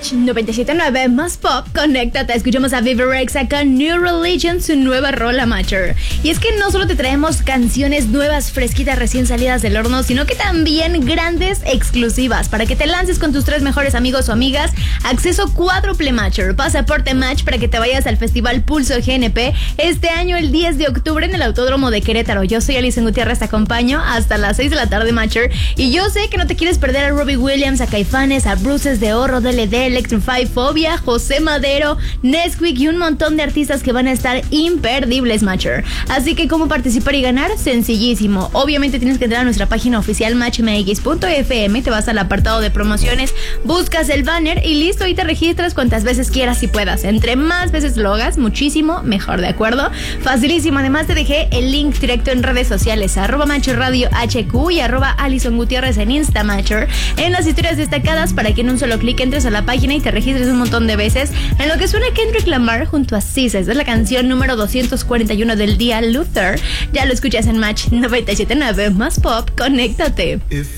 Match 97.9 más pop, conéctate. Escuchamos a Vivi Rexha con New Religion, su nueva rola, Matcher. Y es que no solo te traemos canciones nuevas, fresquitas, recién salidas del horno, sino que también grandes exclusivas para que te lances con tus 3 mejores amigos o amigas. Acceso cuádruple Matcher, pasaporte Match para que te vayas al Festival Pulso GNP este año el 10 de octubre en el Autódromo de Querétaro. Yo soy Alison Gutiérrez, te acompaño hasta las 6 de la tarde, Matcher. Y yo sé que no te quieres perder a Robbie Williams, a Caifanes, a Bruces de Oro, DLD, Electrify, Fobia, José Madero, Nesquik y un montón de artistas que van a estar imperdibles, Matcher. Así que ¿cómo participar y ganar? Sencillísimo. Obviamente tienes que entrar a nuestra página oficial matchmx.fm, te vas al apartado de promociones, buscas el banner y listo, y te registras cuantas veces quieras y puedas. Entre más veces lo hagas, muchísimo mejor, ¿de acuerdo? Facilísimo. Además te dejé el link directo en redes sociales, @MatcherRadioHQ y @Alison Gutiérrez en Insta Matcher, en las historias destacadas, para que en un solo clic entres a la página y te registres un montón de veces en lo que suena Kendrick Lamar junto a SZA. Es la canción número 241 del día, Luther. Ya lo escuchas en Match 97.9 más pop, conéctate.